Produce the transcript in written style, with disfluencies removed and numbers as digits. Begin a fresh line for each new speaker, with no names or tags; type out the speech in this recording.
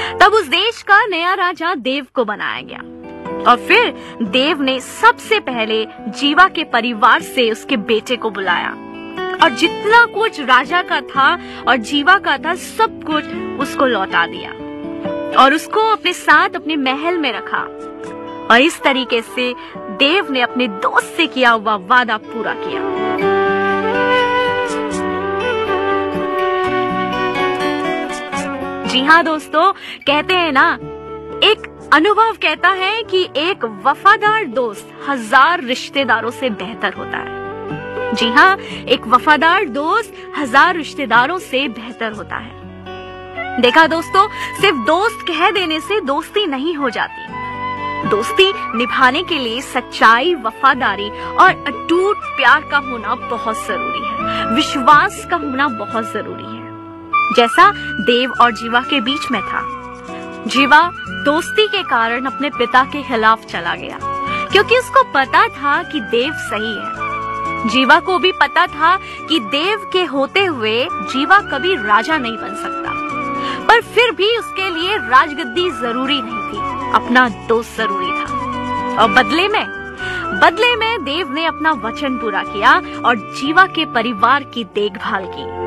तब उस देश का नया राजा देव को बनाया गया और फिर देव ने सबसे पहले जीवा के परिवार से उसके बेटे को बुलाया और जितना कुछ राजा का था और जीवा का था सब कुछ उसको लौटा दिया और उसको अपने साथ अपने महल में रखा। और इस तरीके से देव ने अपने दोस्त से किया हुआ वादा पूरा किया। जी हाँ दोस्तों, कहते हैं ना, एक अनुभव कहता है कि एक वफादार दोस्त 1000 रिश्तेदारों से बेहतर होता है। जी हाँ, एक वफादार दोस्त 1000 रिश्तेदारों से बेहतर होता है। देखा दोस्तों, सिर्फ दोस्त कह देने से दोस्ती नहीं हो जाती। दोस्ती निभाने के लिए सच्चाई, वफादारी और अटूट प्यार का होना बहुत जरूरी है। विश्वास का होना बहुत जरूरी है, जैसा देव और जीवा के बीच में था। जीवा दोस्ती के कारण अपने पिता के खिलाफ चला गया क्योंकि उसको पता था कि देव सही है। जीवा को भी पता था कि देव के होते हुए जीवा कभी राजा नहीं बन सकता, पर फिर भी उसके लिए राजगद्दी जरूरी नहीं थी, अपना दोस्त जरूरी था। और बदले में देव ने अपना वचन पूरा किया और जीवा के परिवार की देखभाल की।